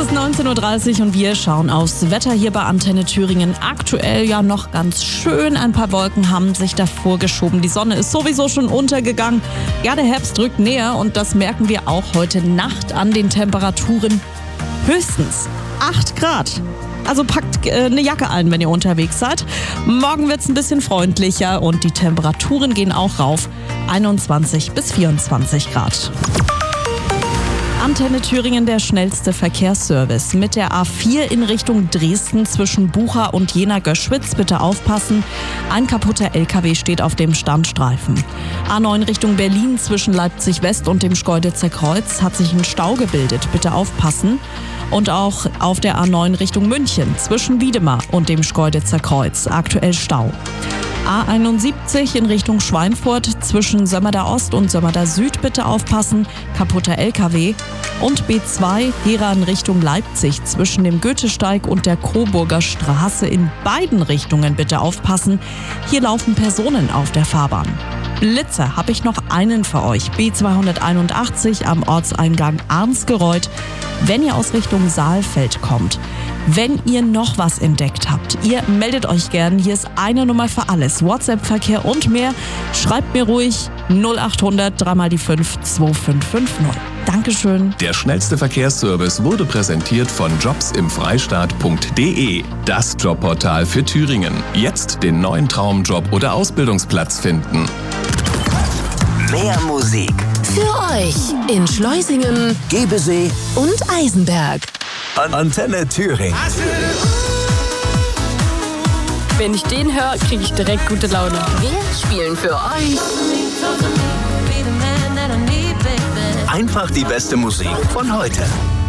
ist 19.30 Uhr und wir schauen aufs Wetter hier bei Antenne Thüringen. Aktuell ja noch ganz schön. Ein paar Wolken haben sich davor geschoben. Die Sonne ist sowieso schon untergegangen. Ja, der Herbst rückt näher und das merken wir auch heute Nacht an den Temperaturen. Höchstens 8 Grad. Also packt eine Jacke ein, wenn ihr unterwegs seid. Morgen wird es ein bisschen freundlicher und die Temperaturen gehen auch rauf. 21 bis 24 Grad. Antenne Thüringen, der schnellste Verkehrsservice. Mit der A4 in Richtung Dresden zwischen Bucha und Jena-Göschwitz. Bitte aufpassen, ein kaputter LKW steht auf dem Standstreifen. A9 Richtung Berlin zwischen Leipzig-West und dem Schkeuditzer Kreuz hat sich ein Stau gebildet. Bitte aufpassen. Und auch auf der A9 Richtung München zwischen Wiedemar und dem Schkeuditzer Kreuz. Aktuell Stau. A71 in Richtung Schweinfurt zwischen Sömmerda Ost und Sömmerda Süd bitte aufpassen, kaputter LKW. Und B2 Gera in Richtung Leipzig zwischen dem Goethesteig und der Coburger Straße in beiden Richtungen bitte aufpassen. Hier laufen Personen auf der Fahrbahn. Blitzer habe ich noch einen für euch. B281 am Ortseingang Arnsgereuth, wenn ihr aus Richtung Saalfeld kommt. Wenn ihr noch was entdeckt habt, ihr meldet euch gern. Hier ist eine Nummer für alles. WhatsApp-Verkehr und mehr. Schreibt mir ruhig 0800 3 mal die 5 2550. Dankeschön. Der schnellste Verkehrsservice wurde präsentiert von jobsimfreistaat.de. Das Jobportal für Thüringen. Jetzt den neuen Traumjob oder Ausbildungsplatz finden. Mehr Musik für euch in Schleusingen, Gebesee und Eisenberg. Antenne Thüringen. Wenn ich den höre, kriege ich direkt gute Laune. Wir spielen für euch Einfach die beste Musik von heute.